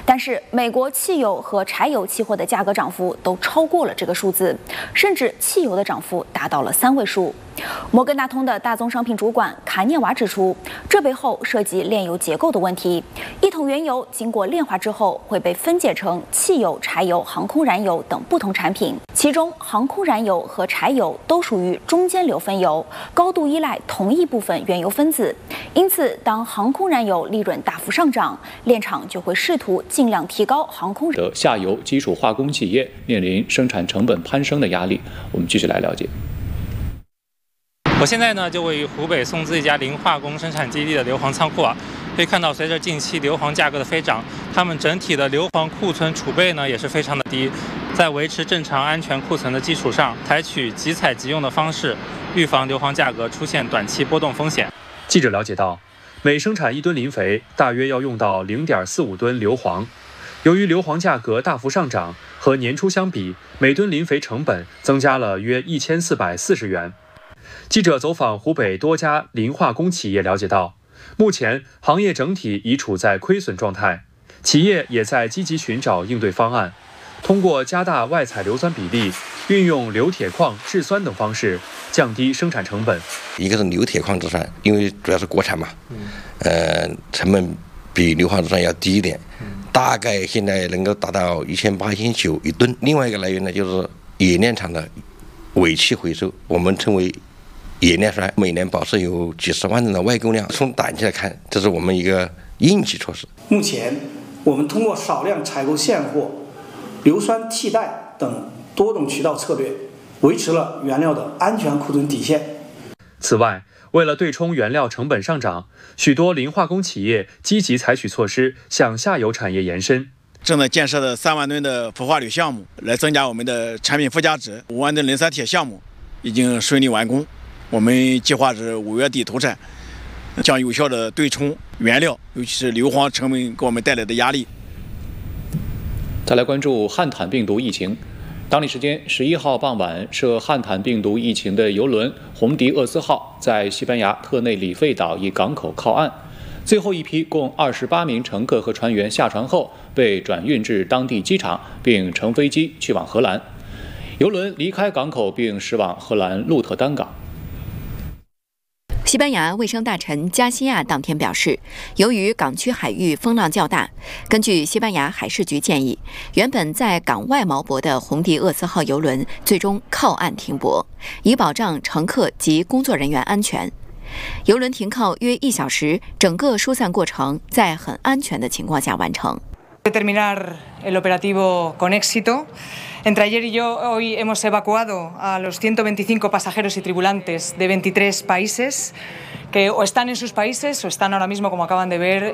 但是美国汽油和柴油期货的价格涨幅都超过了这个数字，甚至汽油的涨幅达到了3位数。摩根大通的大宗商品主管卡涅瓦指出，这背后涉及炼油结构的问题。一桶原油经过炼化之后，会被分解成汽油、柴油、航空燃油等不同产品，其中航空燃油和柴油都属于中间流分油，高度依赖同一部分原油分子。因此，当航空燃油利润大幅上涨，炼厂就会试图尽量提高航空的下游基础化工企业面临生产成本攀升的压力。我们继续来了解。 我现在呢就位于湖北松滋一家磷化工生产基地的硫磺仓库啊，可以看到，随着近期硫磺价格的飞涨，他们整体的硫磺库存储备呢也是非常的低，在维持正常安全库存的基础上，采取即采即用的方式，预防硫磺价格出现短期波动风险。 记者了解到，每生产1吨磷肥，大约要用到0.45吨硫磺。由于硫磺价格大幅上涨，和年初相比，每吨磷肥成本增加了约1440元。记者走访湖北多家磷化工企业了解到，目前行业整体已处在亏损状态，企业也在积极寻找应对方案，通过加大外采硫酸比例，运用硫铁矿制酸等方式降低生产成本。 一个是硫铁矿制酸，因为主要是国产嘛，成本比硫磺制酸要低一点，大概现在能够达到1800、1900一吨。另外一个来源呢，就是冶炼厂的尾气回收，我们称为冶炼酸，每年保持有几十万吨的外供量。从短期来看，这是我们一个应急措施。 目前，我们通过少量采购现货、硫酸替代等多种渠道策略，维持了原料的安全库存底线。 此外，为了对冲原料成本上涨，许多磷化工企业积极采取措施向下游产业延伸。 正在建设的3万吨的氟化铝项目，来增加我们的产品附加值。5万吨磷酸铁项目已经顺利完工，我们计划是5月底投产，将有效的对冲原料，尤其是硫磺成本给我们带来的压力。 再来关注汉坦病毒疫情。当地时间11号傍晚，涉汉坦病毒疫情的邮轮红迪厄斯号在西班牙特内里费岛一港口靠岸，最后一批共28名乘客和船员下船后被转运至当地机场，并乘飞机去往荷兰。邮轮离开港口并驶往荷兰鹿特丹港。 西班牙卫生大臣加西亚当天表示，由于港区海域风浪较大，根据西班牙海事局建议，原本在港外锚泊的红迪厄斯号邮轮最终靠岸停泊，以保障乘客及工作人员安全。邮轮停靠约1小时，整个疏散过程在很安全的情况下完成。 Terminar el operativo con éxito. Entre ayer y hoy hemos evacuado a los 125 pasajeros y tripulantes de 23 países que o están en sus países o están ahora mismo, como acaban de ver,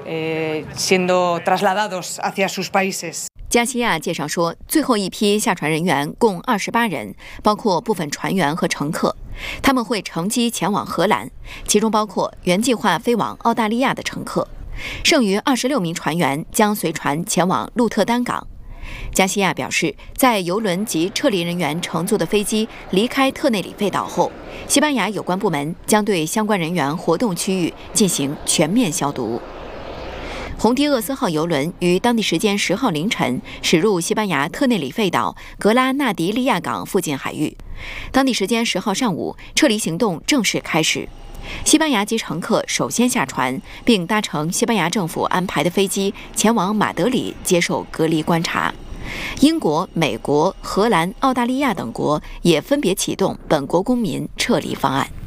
siendo trasladados hacia sus países. 加西亚介绍说，最后一批下船人员共28人，包括部分船员和乘客，他们会乘机前往荷兰，其中包括原计划飞往澳大利亚的乘客。剩余26名船员将随船前往鹿特丹港。加西亚表示，在邮轮及撤离人员乘坐的飞机离开特内里费岛后，西班牙有关部门将对相关人员活动区域进行全面消毒。红迪厄斯号邮轮于当地时间10号凌晨驶入西班牙特内里费岛格拉纳迪利亚港附近海域。当地时间10号上午，撤离行动正式开始。西班牙籍乘客首先下船，并搭乘西班牙政府安排的飞机前往马德里接受隔离观察。英国、美国、荷兰、澳大利亚等国也分别启动本国公民撤离方案。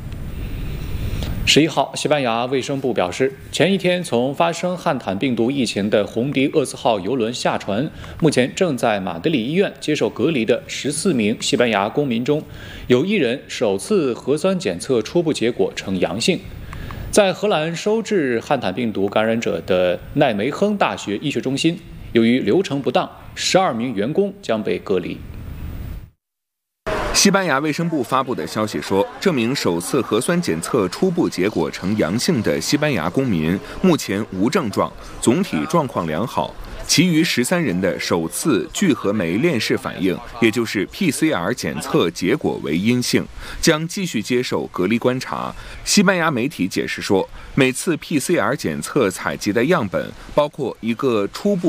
11号，西班牙卫生部表示，前一天从发生汉坦病毒疫情的红迪厄斯号邮轮下船，目前正在马德里医院接受隔离的14名西班牙公民中，有1人首次核酸检测初步结果呈阳性。在荷兰收治汉坦病毒感染者的奈梅亨大学医学中心，由于流程不当，12名员工将被隔离。 西班牙卫生部发布的消息说，这名首次核酸检测初步结果呈阳性的西班牙公民目前无症状，总体状况良好。其余13人的首次聚合酶链式反应，也就是 PCR 检测结果为阴性，将继续接受隔离观察。西班牙媒体解释说，每次 PCR 检测采集的样本包括一个初步